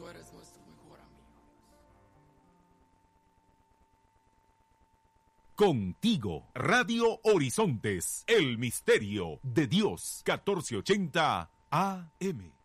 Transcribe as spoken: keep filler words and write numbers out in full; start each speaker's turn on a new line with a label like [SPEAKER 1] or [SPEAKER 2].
[SPEAKER 1] eres nuestro mejor amigo.
[SPEAKER 2] Contigo, Radio Horizontes, el misterio de Dios, catorce ochenta A M.